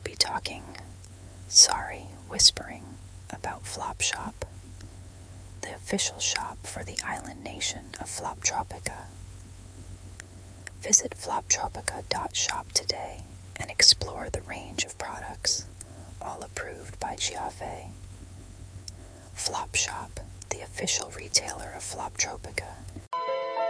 I'll be talking, whispering about Flopshop, the official shop for the island nation of Floptropica. Visit floptropica.shop today and explore the range of products, all approved by Giave. Flopshop, the official retailer of Floptropica,